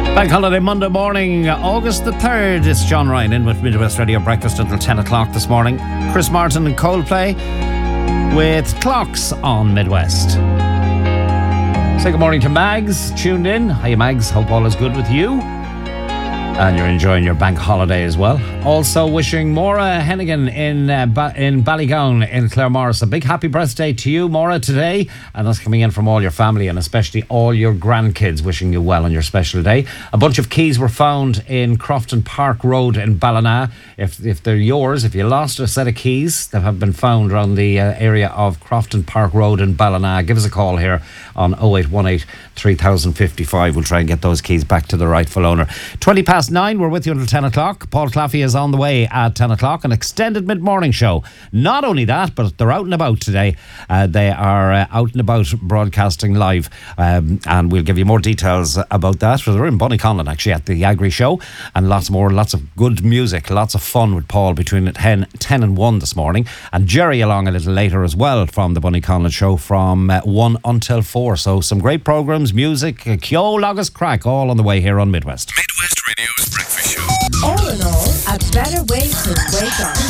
Bank holiday Monday morning, August the 3rd. It's John Ryan in with Midwest Radio Breakfast until 10 o'clock this morning. Chris Martin and Coldplay with Clocks on Midwest. Say good morning to Mags, tuned in. Hiya Mags, hope all is good with you. And you're enjoying your bank holiday as well. Also wishing Maura Hennigan in Ballygown in Claremorris a big happy birthday to you, Maura, today. And that's coming in from all your family and especially all your grandkids, wishing you well on your special day. A bunch of keys were found in Crofton Park Road in Ballina. If they're yours, if you lost a set of keys that have been found around the area of Crofton Park Road in Ballina, give us a call here on 0818 3055. We'll try and get those keys back to the rightful owner. 9:20, we're with you until 10 o'clock. Paul Claffey is on the way at 10 o'clock, an extended mid-morning show. Not only that, but they're out and about today. They are out and about broadcasting live, and we'll give you more details about that. So they're in Bonnyconlon actually at the Agri Show, and lots of good music, lots of fun with Paul between 10 and 1 this morning, and Jerry along a little later as well from the Bonnyconlon Show from 1 until 4. So some great programmes, music, Kyo Lagus Crack, all on the way here on Midwest. Midwest Radio's Breakfast Show. All in all, a better way to wake up.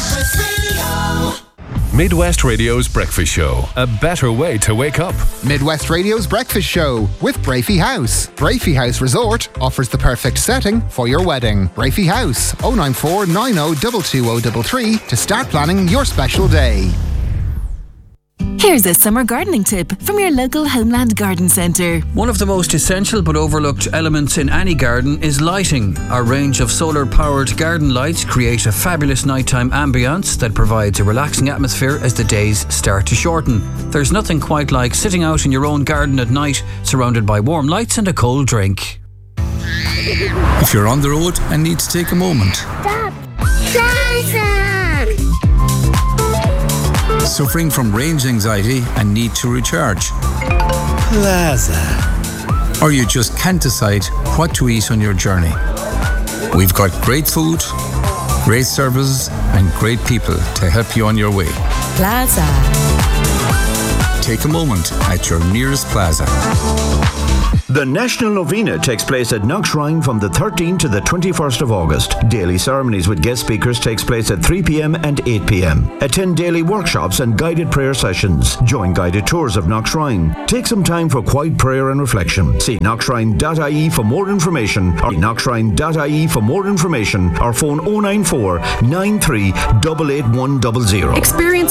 Midwest Radio's Breakfast Show. A better way to wake up. Midwest Radio's Breakfast Show with Brafey House. Brafey House Resort offers the perfect setting for your wedding. Brafey House, 094 90 22033 to start planning your special day. Here's a summer gardening tip from your local Homeland Garden Centre. One of the most essential but overlooked elements in any garden is lighting. Our range of solar-powered garden lights create a fabulous nighttime ambience that provides a relaxing atmosphere as the days start to shorten. There's nothing quite like sitting out in your own garden at night, surrounded by warm lights and a cold drink. If you're on the road and need to take a moment. Stop! Plaza! Suffering from range anxiety and need to recharge. Plaza. Or you just can't decide what to eat on your journey. We've got great food, great services and great people to help you on your way. Plaza. Take a moment at your nearest Plaza. The National Novena takes place at Knockshrine from the 13th to the 21st of August. Daily ceremonies with guest speakers takes place at 3 p.m. and 8 p.m. Attend daily workshops and guided prayer sessions. Join guided tours of Knockshrine. Take some time for quiet prayer and reflection. See knockshrine.ie for more information or knockshrine.ie for more information or phone 094 93 88100. Experience